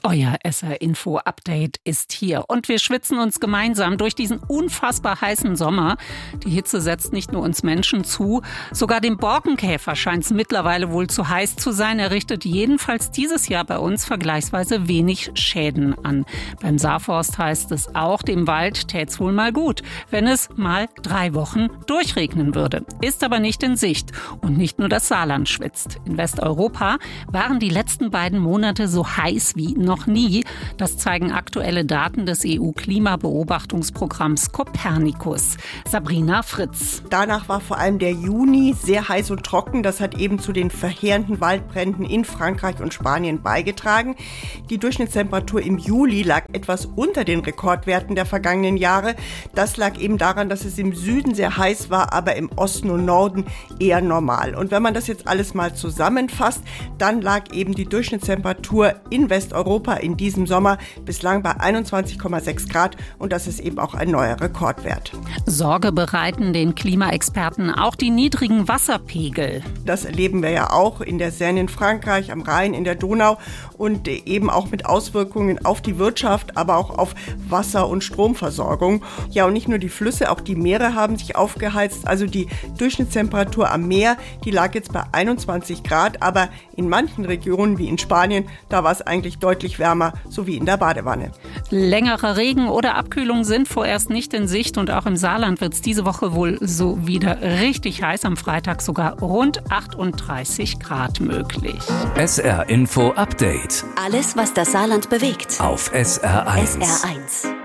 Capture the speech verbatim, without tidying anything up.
Euer S R-Info-Update ist hier und wir schwitzen uns gemeinsam durch diesen unfassbar heißen Sommer. Die Hitze setzt nicht nur uns Menschen zu, sogar dem Borkenkäfer scheint es mittlerweile wohl zu heiß zu sein. Er richtet jedenfalls dieses Jahr bei uns vergleichsweise wenig Schäden an. Beim Saarforst heißt es auch, dem Wald tät's wohl mal gut, wenn es mal drei Wochen durchregnen würde. Ist aber nicht in Sicht. Und nicht nur das Saarland schwitzt. In Westeuropa waren die letzten beiden Monate so heiß wie noch noch nie. Das zeigen aktuelle Daten des E U-Klimabeobachtungsprogramms Copernicus. Sabrina Fritz. Danach war vor allem der Juni sehr heiß und trocken. Das hat eben zu den verheerenden Waldbränden in Frankreich und Spanien beigetragen. Die Durchschnittstemperatur im Juli lag etwas unter den Rekordwerten der vergangenen Jahre. Das lag eben daran, dass es im Süden sehr heiß war, aber im Osten und Norden eher normal. Und wenn man das jetzt alles mal zusammenfasst, dann lag eben die Durchschnittstemperatur in Westeuropa in diesem Sommer bislang bei einundzwanzig Komma sechs Grad und das ist eben auch ein neuer Rekordwert. Sorge bereiten den Klimaexperten auch die niedrigen Wasserpegel. Das erleben wir ja auch in der Seine in Frankreich, am Rhein, in der Donau und eben auch mit Auswirkungen auf die Wirtschaft, aber auch auf Wasser- und Stromversorgung. Ja, und nicht nur die Flüsse, auch die Meere haben sich aufgeheizt. Also die Durchschnittstemperatur am Meer, die lag jetzt bei einundzwanzig Grad, aber in manchen Regionen wie in Spanien, da war es eigentlich deutlich wärmer, so wie in der Badewanne. Längere Regen oder Abkühlung sind vorerst nicht in Sicht und auch im Saarland wird es diese Woche wohl so wieder richtig heiß. Am Freitag sogar rund achtunddreißig Grad möglich. S R-Info-Update. Alles, was das Saarland bewegt. Auf S R eins. S R eins.